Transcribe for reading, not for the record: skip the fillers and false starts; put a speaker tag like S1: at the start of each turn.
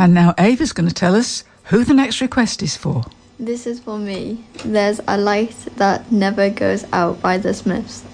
S1: And now Ava's going to tell us who the next request is for.
S2: This is for me. There's a light that never goes out by the Smiths.